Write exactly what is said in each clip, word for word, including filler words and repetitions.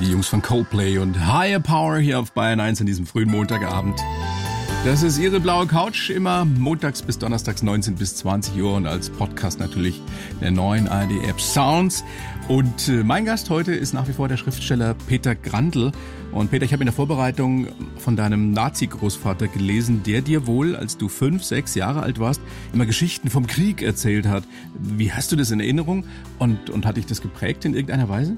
Die Jungs von Coldplay und Higher Power hier auf Bayern eins an diesem frühen Montagabend. Das ist Ihre blaue Couch, immer montags bis donnerstags neunzehn bis zwanzig Uhr und als Podcast natürlich der neuen A R D-App Sounds. Und äh, mein Gast heute ist nach wie vor der Schriftsteller Peter Grandl. Und Peter, ich habe in der Vorbereitung von deinem Nazi-Großvater gelesen, der dir wohl, als du fünf, sechs Jahre alt warst, immer Geschichten vom Krieg erzählt hat. Wie hast du das in Erinnerung und, und hat dich das geprägt in irgendeiner Weise?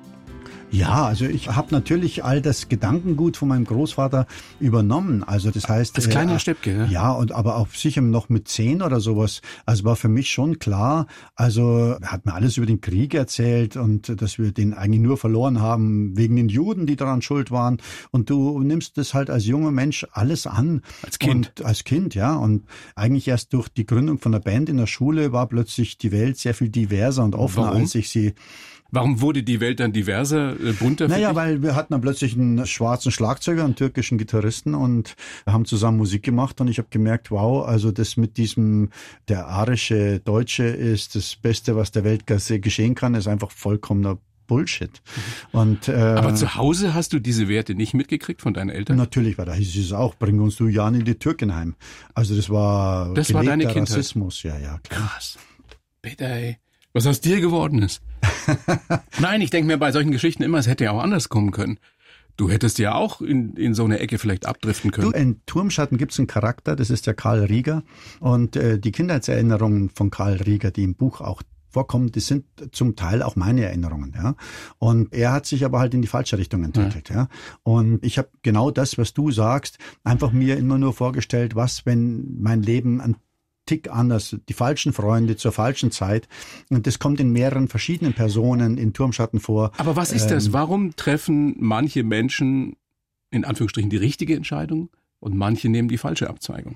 Ja, also ich habe natürlich all das Gedankengut von meinem Großvater übernommen. Also das heißt, das kleine äh, Steppke, ja? Ja, und aber auch sicher noch mit zehn oder sowas. Also war für mich schon klar. Also er hat mir alles über den Krieg erzählt und dass wir den eigentlich nur verloren haben wegen den Juden, die daran schuld waren. Und du nimmst das halt als junger Mensch alles an. Als Kind. Und als Kind, ja. Und eigentlich erst durch die Gründung von der Band in der Schule war plötzlich die Welt sehr viel diverser und offener, Warum? als ich sie Warum wurde die Welt dann diverser, äh, bunter? Naja, weil wir hatten dann plötzlich einen schwarzen Schlagzeuger, einen türkischen Gitarristen und haben zusammen Musik gemacht und ich habe gemerkt, wow, also das mit diesem, der arische Deutsche ist das Beste, was der Welt geschehen kann, ist einfach vollkommener Bullshit. Und, äh, Aber zu Hause hast du diese Werte nicht mitgekriegt von deinen Eltern? Natürlich, weil da hieß es auch, bring uns du Jan in die Türken heim. Also das war das war deine Kindheit. Rassismus, ja, ja. Klar. Krass. Peter, ey. Was aus dir geworden ist. Nein, ich denke mir bei solchen Geschichten immer, es hätte ja auch anders kommen können. Du hättest ja auch in, in so eine Ecke vielleicht abdriften können. Du, in Turmschatten gibt's einen Charakter, das ist der Karl Rieger. Und äh, die Kindheitserinnerungen von Karl Rieger, die im Buch auch vorkommen, das sind zum Teil auch meine Erinnerungen. Ja. Und er hat sich aber halt in die falsche Richtung entwickelt. Ja. Ja. Und ich habe genau das, was du sagst, einfach mir immer nur vorgestellt, was, wenn mein Leben ein Tick anders, die falschen Freunde zur falschen Zeit. Und das kommt in mehreren verschiedenen Personen in Turmschatten vor. Aber was ist das? Warum treffen manche Menschen in Anführungsstrichen die richtige Entscheidung und manche nehmen die falsche Abzweigung?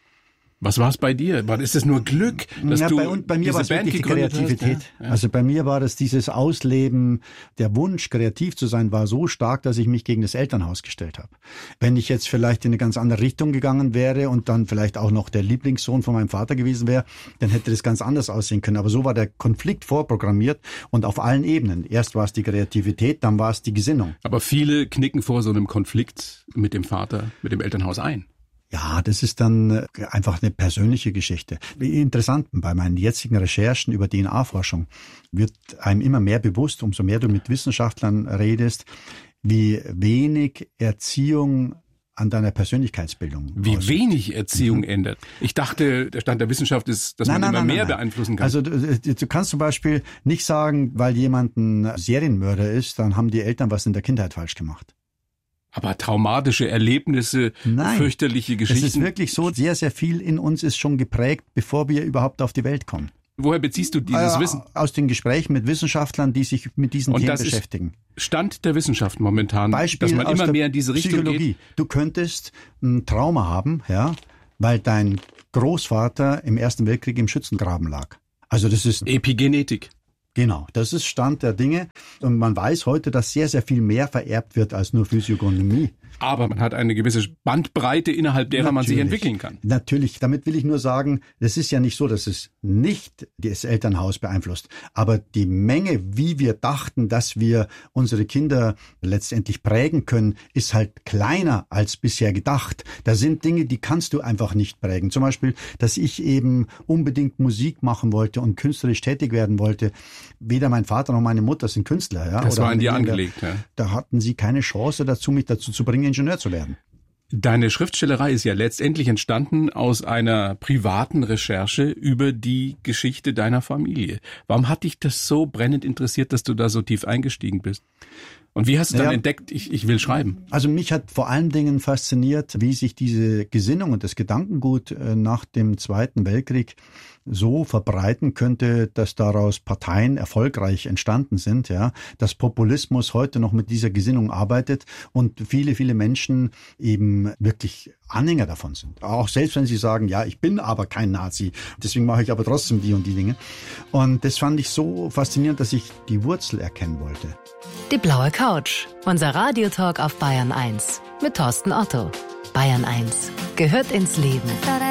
Was war es bei dir? War ist es nur Glück, dass ja, du bei, bei mir war es wirklich die Kreativität. Ja, ja. Also bei mir war das dieses Ausleben, der Wunsch, kreativ zu sein, war so stark, dass ich mich gegen das Elternhaus gestellt habe. Wenn ich jetzt vielleicht in eine ganz andere Richtung gegangen wäre und dann vielleicht auch noch der Lieblingssohn von meinem Vater gewesen wäre, dann hätte das ganz anders aussehen können. Aber so war der Konflikt vorprogrammiert und auf allen Ebenen. Erst war es die Kreativität, dann war es die Gesinnung. Aber viele knicken vor so einem Konflikt mit dem Vater, mit dem Elternhaus ein. Ja, das ist dann einfach eine persönliche Geschichte. Interessant, bei meinen jetzigen Recherchen über D N A-Forschung wird einem immer mehr bewusst, umso mehr du mit Wissenschaftlern redest, wie wenig Erziehung an deiner Persönlichkeitsbildung. Wie aussieht. Wenig Erziehung mhm. ändert. Ich dachte, der Stand der Wissenschaft ist, dass nein, man nein, immer nein, mehr nein, nein. beeinflussen kann. Also du, du kannst zum Beispiel nicht sagen, weil jemand ein Serienmörder ist, dann haben die Eltern was in der Kindheit falsch gemacht. Aber traumatische Erlebnisse, Nein, fürchterliche Geschichten. Es ist wirklich so, sehr, sehr viel in uns ist schon geprägt, bevor wir überhaupt auf die Welt kommen. Woher beziehst du dieses äh, Wissen? Aus den Gesprächen mit Wissenschaftlern, die sich mit diesen Und Themen das beschäftigen. Ist Stand der Wissenschaft momentan, Beispiel dass man aus immer der mehr in diese Richtung Psychologie. geht. Du könntest ein Trauma haben, ja, weil dein Großvater im Ersten Weltkrieg im Schützengraben lag. Also das ist Epigenetik. Genau, das ist Stand der Dinge. Und man weiß heute, dass sehr, sehr viel mehr vererbt wird als nur Physiognomie. Aber man hat eine gewisse Bandbreite, innerhalb derer Natürlich. man sich entwickeln kann. Natürlich, damit will ich nur sagen, es ist ja nicht so, dass es nicht das Elternhaus beeinflusst. Aber die Menge, wie wir dachten, dass wir unsere Kinder letztendlich prägen können, ist halt kleiner als bisher gedacht. Da sind Dinge, die kannst du einfach nicht prägen. Zum Beispiel, dass ich eben unbedingt Musik machen wollte und künstlerisch tätig werden wollte. Weder mein Vater noch meine Mutter sind Künstler. Ja, das oder war in dir Kinder. angelegt. Ja. Da hatten sie keine Chance dazu, mich dazu zu bringen, Ingenieur zu werden. Deine Schriftstellerei ist ja letztendlich entstanden aus einer privaten Recherche über die Geschichte deiner Familie. Warum hat dich das so brennend interessiert, dass du da so tief eingestiegen bist? Und wie hast du dann ja, entdeckt, ich, ich will schreiben? Also mich hat vor allen Dingen fasziniert, wie sich diese Gesinnung und das Gedankengut nach dem Zweiten Weltkrieg so verbreiten könnte, dass daraus Parteien erfolgreich entstanden sind, ja, dass Populismus heute noch mit dieser Gesinnung arbeitet und viele, viele Menschen eben wirklich Anhänger davon sind. Auch selbst wenn sie sagen, ja, ich bin aber kein Nazi, deswegen mache ich aber trotzdem die und die Dinge. Und das fand ich so faszinierend, dass ich die Wurzel erkennen wollte. Die blaue Couch, unser Radiotalk auf Bayern eins mit Thorsten Otto. Bayern eins gehört ins Leben.